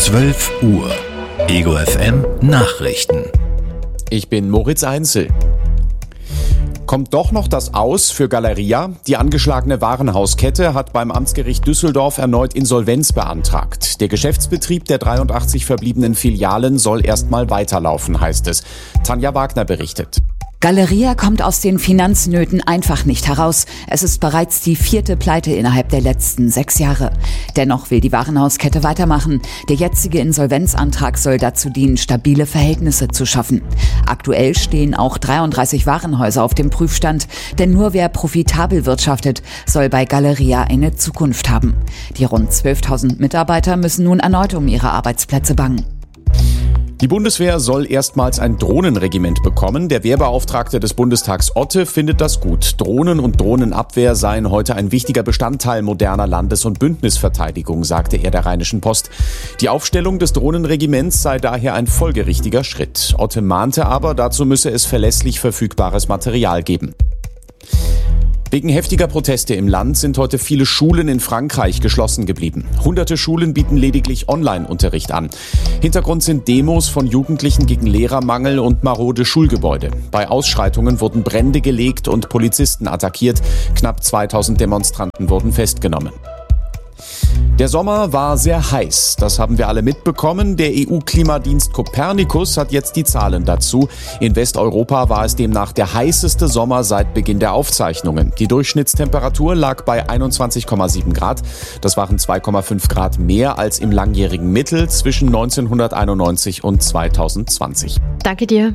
12 Uhr. Ego FM Nachrichten. Ich bin Moritz Einzel. Kommt doch noch das Aus für Galeria? Die angeschlagene Warenhauskette hat beim Amtsgericht Düsseldorf erneut Insolvenz beantragt. Der Geschäftsbetrieb der 83 verbliebenen Filialen soll erstmal weiterlaufen, heißt es. Tanja Wagner berichtet. Galeria kommt aus den Finanznöten einfach nicht heraus. Es ist bereits die 4. Pleite innerhalb der letzten 6 Jahre. Dennoch will die Warenhauskette weitermachen. Der jetzige Insolvenzantrag soll dazu dienen, stabile Verhältnisse zu schaffen. Aktuell stehen auch 33 Warenhäuser auf dem Prüfstand. Denn nur wer profitabel wirtschaftet, soll bei Galeria eine Zukunft haben. Die rund 12.000 Mitarbeiter müssen nun erneut um ihre Arbeitsplätze bangen. Die Bundeswehr soll erstmals ein Drohnenregiment bekommen. Der Wehrbeauftragte des Bundestags Otte findet das gut. Drohnen und Drohnenabwehr seien heute ein wichtiger Bestandteil moderner Landes- und Bündnisverteidigung, sagte er der Rheinischen Post. Die Aufstellung des Drohnenregiments sei daher ein folgerichtiger Schritt. Otte mahnte aber, dazu müsse es verlässlich verfügbares Material geben. Wegen heftiger Proteste im Land sind heute viele Schulen in Frankreich geschlossen geblieben. Hunderte Schulen bieten lediglich Online-Unterricht an. Hintergrund sind Demos von Jugendlichen gegen Lehrermangel und marode Schulgebäude. Bei Ausschreitungen wurden Brände gelegt und Polizisten attackiert. Knapp 2000 Demonstranten wurden festgenommen. Der Sommer war sehr heiß, das haben wir alle mitbekommen. Der EU-Klimadienst Copernicus hat jetzt die Zahlen dazu. In Westeuropa war es demnach der heißeste Sommer seit Beginn der Aufzeichnungen. Die Durchschnittstemperatur lag bei 21,7 Grad. Das waren 2,5 Grad mehr als im langjährigen Mittel zwischen 1991 und 2020. Danke dir.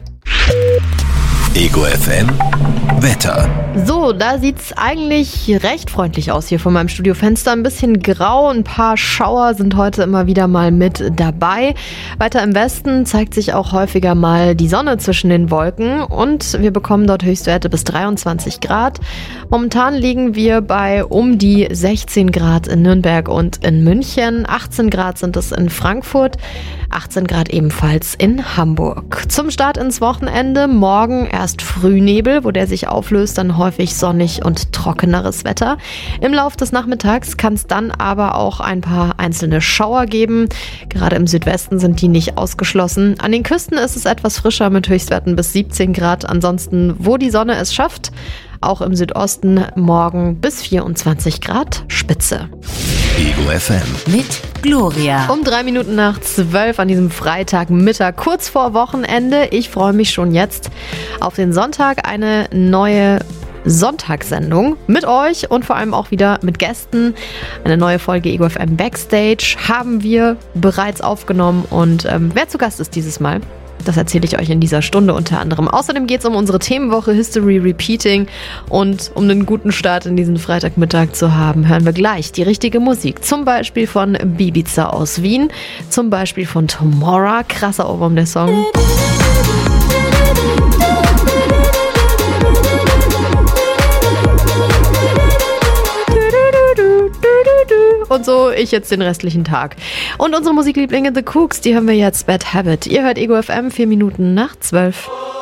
Ego FM Wetter. So, da sieht's eigentlich recht freundlich aus hier von meinem Studiofenster. Ein bisschen grau, ein paar Schauer sind heute immer wieder mal mit dabei. Weiter im Westen zeigt sich auch häufiger mal die Sonne zwischen den Wolken und wir bekommen dort Höchstwerte bis 23 Grad. Momentan liegen wir bei um die 16 Grad in Nürnberg und in München. 18 Grad sind es in Frankfurt, 18 Grad ebenfalls in Hamburg. Zum Start ins Wochenende morgen erst Frühnebel, wo der sich auflöst, dann häufig sonnig und trockeneres Wetter. Im Lauf des Nachmittags kann es dann aber auch ein paar einzelne Schauer geben. Gerade im Südwesten sind die nicht ausgeschlossen. An den Küsten ist es etwas frischer mit Höchstwerten bis 17 Grad. Ansonsten, wo die Sonne es schafft, auch im Südosten morgen bis 24 Grad Spitze. Ego FM Mit Gloria. Um 3 Minuten nach 12 an diesem Freitagmittag, kurz vor Wochenende. Ich freue mich schon jetzt auf den Sonntag. Eine neue Sonntagssendung mit euch und vor allem auch wieder mit Gästen. Eine neue Folge Ego FM Backstage haben wir bereits aufgenommen. Und wer zu Gast ist dieses Mal? Das erzähle ich euch in dieser Stunde unter anderem. Außerdem geht es um unsere Themenwoche History Repeating und um einen guten Start in diesen Freitagmittag zu haben, hören wir gleich die richtige Musik. Zum Beispiel von Bibiza aus Wien, zum Beispiel von Tomorrow, krasser Ohrwurm der Song. Und so ich jetzt den restlichen Tag. Und unsere Musiklieblinge The Cooks, die hören wir jetzt Bad Habit. Ihr hört Ego FM 4 Minuten nach 12.